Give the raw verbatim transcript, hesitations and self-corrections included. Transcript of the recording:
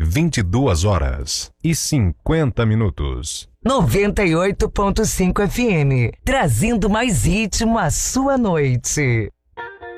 vinte e duas horas e cinquenta minutos. noventa e oito ponto cinco F M, trazendo mais ritmo à sua noite.